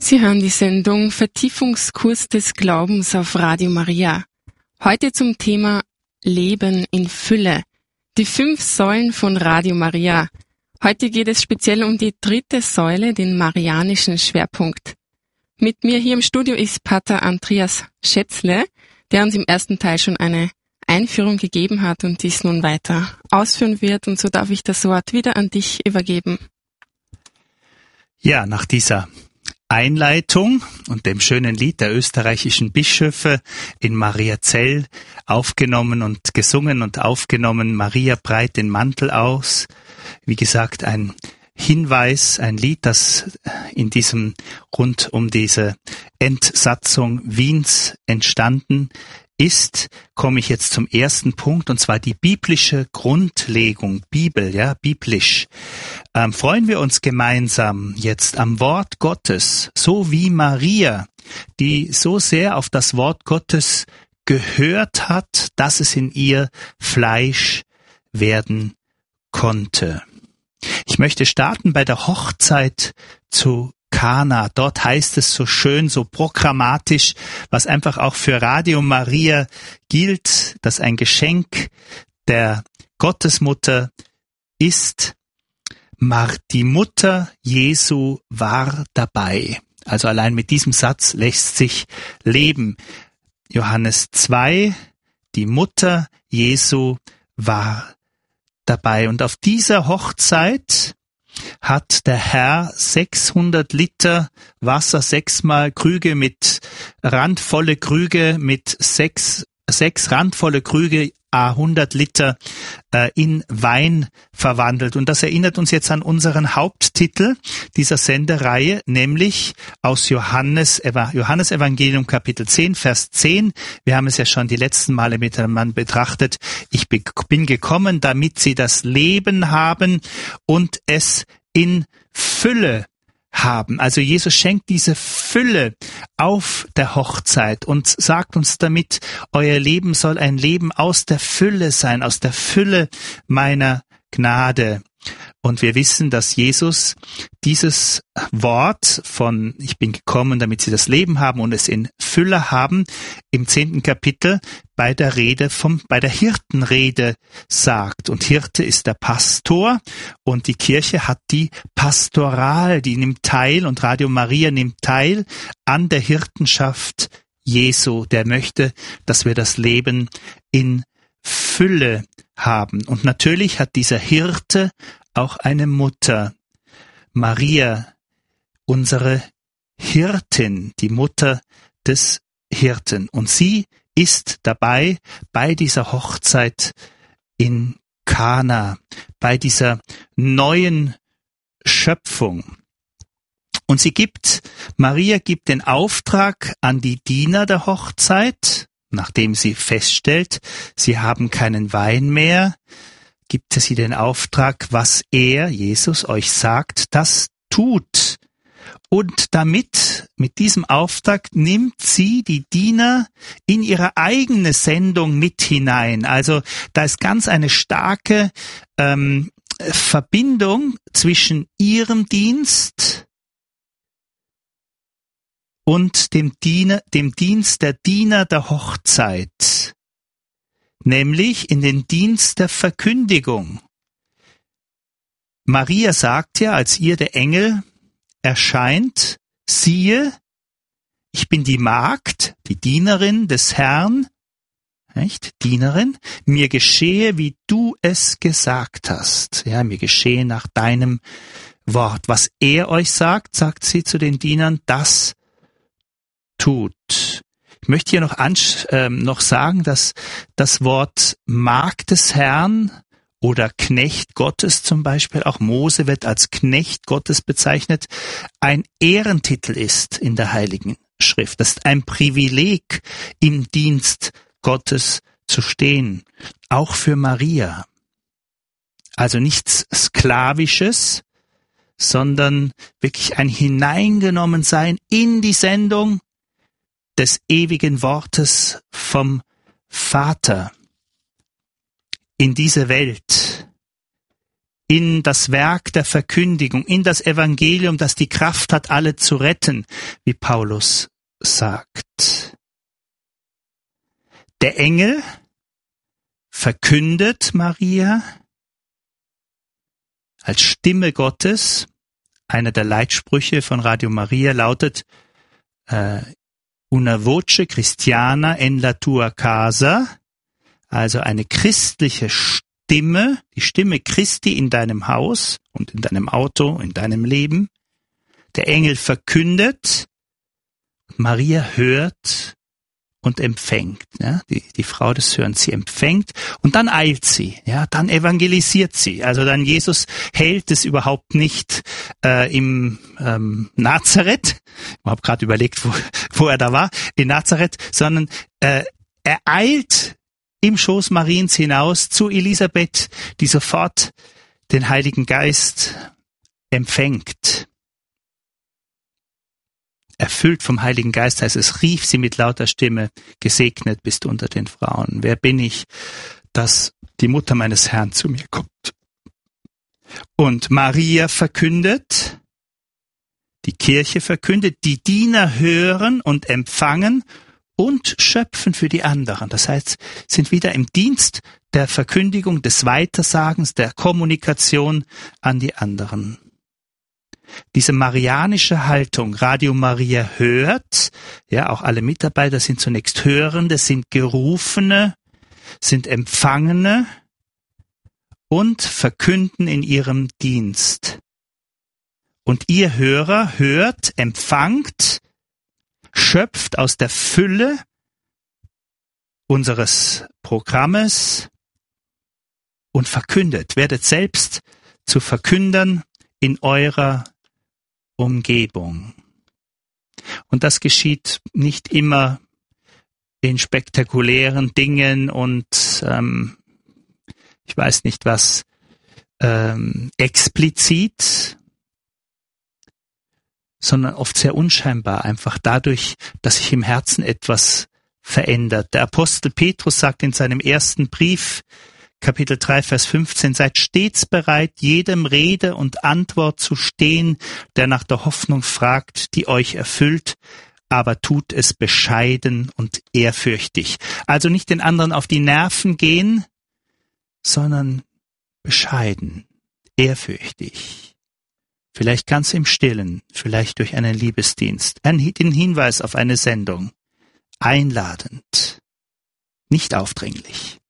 Sie hören die Sendung Vertiefungskurs des Glaubens auf Radio Maria. Heute zum Thema Leben in Fülle. Die 5 Säulen von Radio Maria. Heute geht es speziell um die 3. Säule, den marianischen Schwerpunkt. Mit mir hier im Studio ist Pater Andreas Schätzle, der uns im ersten Teil schon eine Einführung gegeben hat und dies nun weiter ausführen wird. Und so darf ich das Wort wieder an dich übergeben. Ja, nach dieser Einleitung und dem schönen Lied der österreichischen Bischöfe in Mariazell aufgenommen und gesungen und aufgenommen, Maria breit den Mantel aus. Wie gesagt, ein Hinweis, ein Lied, das in diesem rund um diese Entsatzung Wiens entstanden ist, komme ich jetzt zum ersten Punkt, und zwar die biblische Grundlegung, Bibel, ja, biblisch. Freuen wir uns gemeinsam jetzt am Wort Gottes, so wie Maria, die so sehr auf das Wort Gottes gehört hat, dass es in ihr Fleisch werden konnte. Ich möchte starten bei der Hochzeit zu Kana. Dort heißt es so schön, so programmatisch, was einfach auch für Radio Maria gilt, dass ein Geschenk der Gottesmutter ist. Die Mutter Jesu war dabei. Also allein mit diesem Satz lässt sich leben. Johannes 2, die Mutter Jesu war dabei. Und auf dieser Hochzeit hat der Herr 600 Liter Wasser, 6-mal Krüge mit randvolle Krüge mit 6 randvolle Krüge, 100 Liter in Wein verwandelt. Und das erinnert uns jetzt an unseren Haupttitel dieser Sendereihe, nämlich aus Johannes Evangelium Kapitel 10, Vers 10. Wir haben es ja schon die letzten Male miteinander betrachtet. Ich bin gekommen, damit sie das Leben haben und es in Fülle haben. Also Jesus schenkt diese Fülle auf der Hochzeit und sagt uns damit, euer Leben soll ein Leben aus der Fülle sein, aus der Fülle meiner Gnade. Und wir wissen, dass Jesus dieses Wort von ich bin gekommen, damit sie das Leben haben und es in Fülle haben, im 10. Kapitel bei der Hirtenrede sagt. Und Hirte ist der Pastor und die Kirche hat die Pastoral, die nimmt teil und Radio Maria nimmt teil an der Hirtenschaft Jesu. Der möchte, dass wir das Leben in Fülle haben. Und natürlich hat dieser Hirte auch eine Mutter, Maria, unsere Hirtin, die Mutter des Hirten. Und sie ist dabei bei dieser Hochzeit in Kana, bei dieser neuen Schöpfung. Und Maria gibt den Auftrag an die Diener der Hochzeit, nachdem sie feststellt, sie haben keinen Wein mehr, gibt sie den Auftrag, was Jesus, euch sagt, das tut. Und mit diesem Auftrag nimmt sie die Diener in ihre eigene Sendung mit hinein. Also da ist ganz eine starke Verbindung zwischen ihrem Dienst und dem Dienst der Diener der Hochzeit, nämlich in den Dienst der Verkündigung. Maria sagt ja, als ihr der Engel erscheint, siehe, ich bin die Magd, die Dienerin des Herrn, nicht? Dienerin, mir geschehe, wie du es gesagt hast. Ja, mir geschehe nach deinem Wort. Was er euch sagt, sagt sie zu den Dienern, das tut. Ich möchte hier noch sagen, dass das Wort Magd des Herrn oder Knecht Gottes zum Beispiel, auch Mose wird als Knecht Gottes bezeichnet, ein Ehrentitel ist in der Heiligen Schrift. Das ist ein Privileg, im Dienst Gottes zu stehen, auch für Maria. Also nichts Sklavisches, sondern wirklich ein Hineingenommensein in die Sendung des ewigen Wortes vom Vater in diese Welt, in das Werk der Verkündigung, in das Evangelium, das die Kraft hat, alle zu retten, wie Paulus sagt. Der Engel verkündet Maria als Stimme Gottes. Einer der Leitsprüche von Radio Maria lautet Una voce cristiana en la tua casa, also eine christliche Stimme, die Stimme Christi in deinem Haus und in deinem Auto, in deinem Leben. Der Engel verkündet, Maria hört und empfängt. Ja, die Frau des Hörens, sie empfängt und dann eilt sie, ja, dann evangelisiert sie. Also dann Jesus hält es überhaupt nicht im Nazareth. Ich habe gerade überlegt, wo er da war, in Nazareth, sondern er eilt im Schoß Mariens hinaus zu Elisabeth, die sofort den Heiligen Geist empfängt. Erfüllt vom Heiligen Geist heißt es, rief sie mit lauter Stimme, gesegnet bist du unter den Frauen. Wer bin ich, dass die Mutter meines Herrn zu mir kommt? Und Maria verkündet, die Kirche verkündet, die Diener hören und empfangen und schöpfen für die anderen. Das heißt, sind wieder im Dienst der Verkündigung, des Weitersagens, der Kommunikation an die anderen. Diese marianische Haltung, Radio Maria hört, ja, auch alle Mitarbeiter sind zunächst Hörende, sind Gerufene, sind Empfangene und verkünden in ihrem Dienst. Und ihr Hörer hört, empfangt, schöpft aus der Fülle unseres Programmes und verkündet, werdet selbst zu Verkündern in eurer Umgebung. Und das geschieht nicht immer in spektakulären Dingen und ich weiß nicht was explizit, sondern oft sehr unscheinbar, einfach dadurch, dass sich im Herzen etwas verändert. Der Apostel Petrus sagt in seinem ersten Brief, Kapitel 3, Vers 15, seid stets bereit, jedem Rede und Antwort zu stehen, der nach der Hoffnung fragt, die euch erfüllt, aber tut es bescheiden und ehrfürchtig. Also nicht den anderen auf die Nerven gehen, sondern bescheiden, ehrfürchtig. Vielleicht ganz im Stillen, vielleicht durch einen Liebesdienst, den Hinweis auf eine Sendung, einladend, nicht aufdringlich.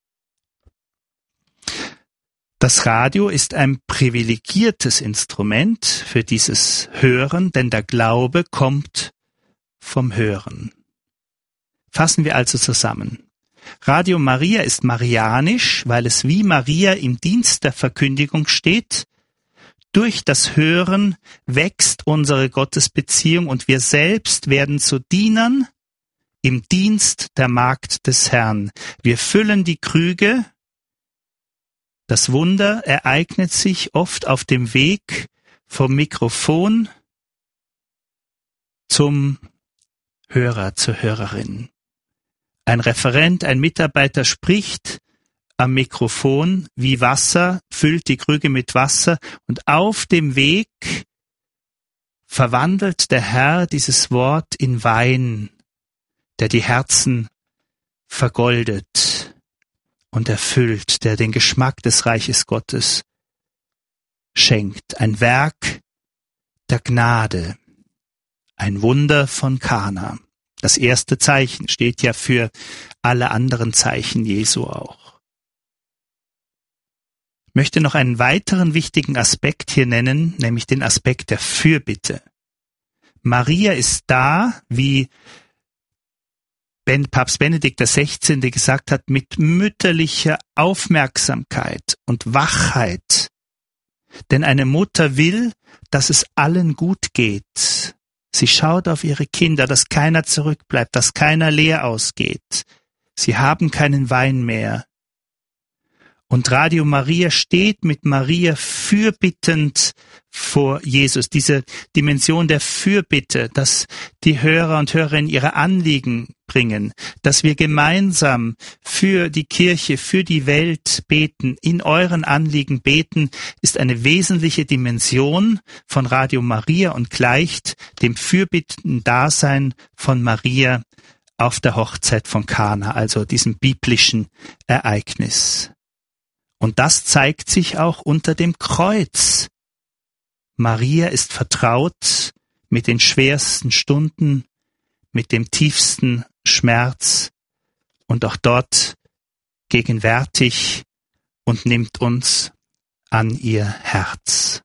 Das Radio ist ein privilegiertes Instrument für dieses Hören, denn der Glaube kommt vom Hören. Fassen wir also zusammen. Radio Maria ist marianisch, weil es wie Maria im Dienst der Verkündigung steht. Durch das Hören wächst unsere Gottesbeziehung und wir selbst werden zu Dienern im Dienst der Magd des Herrn. Wir füllen die Krüge. Das Wunder ereignet sich oft auf dem Weg vom Mikrofon zum Hörer, zur Hörerin. Ein Referent, ein Mitarbeiter spricht am Mikrofon wie Wasser, füllt die Krüge mit Wasser und auf dem Weg verwandelt der Herr dieses Wort in Wein, der die Herzen vergoldet und erfüllt, der den Geschmack des Reiches Gottes schenkt. Ein Werk der Gnade, ein Wunder von Kana. Das erste Zeichen steht ja für alle anderen Zeichen Jesu auch. Ich möchte noch einen weiteren wichtigen Aspekt hier nennen, nämlich den Aspekt der Fürbitte. Maria ist da, wie Papst Benedikt XVI. Gesagt hat, mit mütterlicher Aufmerksamkeit und Wachheit. Denn eine Mutter will, dass es allen gut geht. Sie schaut auf ihre Kinder, dass keiner zurückbleibt, dass keiner leer ausgeht. Sie haben keinen Wein mehr. Und Radio Maria steht mit Maria fürbittend vor Jesus. Diese Dimension der Fürbitte, dass die Hörer und Hörerinnen ihre Anliegen bringen, dass wir gemeinsam für die Kirche, für die Welt beten, in euren Anliegen beten, ist eine wesentliche Dimension von Radio Maria und gleicht dem fürbittenden Dasein von Maria auf der Hochzeit von Kana, also diesem biblischen Ereignis. Und das zeigt sich auch unter dem Kreuz. Maria ist vertraut mit den schwersten Stunden, mit dem tiefsten Schmerz und auch dort gegenwärtig und nimmt uns an ihr Herz.